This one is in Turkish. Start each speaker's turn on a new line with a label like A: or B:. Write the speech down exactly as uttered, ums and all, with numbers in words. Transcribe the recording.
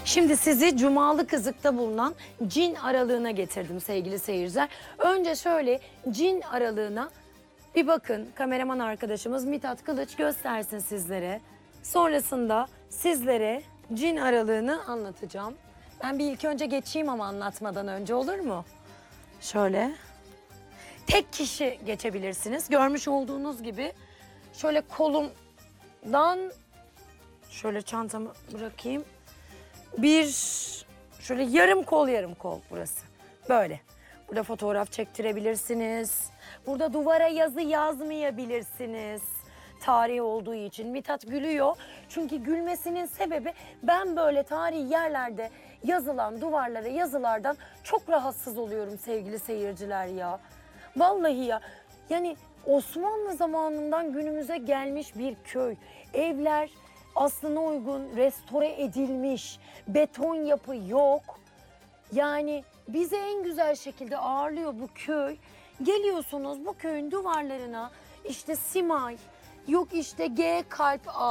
A: Şimdi sizi Cumalı Kızık'ta bulunan cin aralığına getirdim sevgili seyirciler. Önce şöyle cin aralığına bir bakın, kameraman arkadaşımız Mithat Kılıç göstersin sizlere. Sonrasında sizlere cin aralığını anlatacağım. Ben bir ilk önce geçeyim ama anlatmadan önce, olur mu? Şöyle. Tek kişi geçebilirsiniz. Görmüş olduğunuz gibi şöyle kolumdan şöyle çantamı bırakayım. Bir şöyle yarım kol yarım kol burası. Böyle. Burada fotoğraf çektirebilirsiniz. Burada duvara yazı yazmayabilirsiniz. Tarihi olduğu için. Mithat gülüyor. Çünkü gülmesinin sebebi, ben böyle tarihi yerlerde yazılan duvarlara yazılardan çok rahatsız oluyorum sevgili seyirciler ya. Vallahi ya. Yani Osmanlı zamanından günümüze gelmiş bir köy. Evler aslına uygun restore edilmiş. Beton yapı yok. Yani bizi en güzel şekilde ağırlıyor bu köy. Geliyorsunuz bu köyün duvarlarına işte simay, yok işte G kalp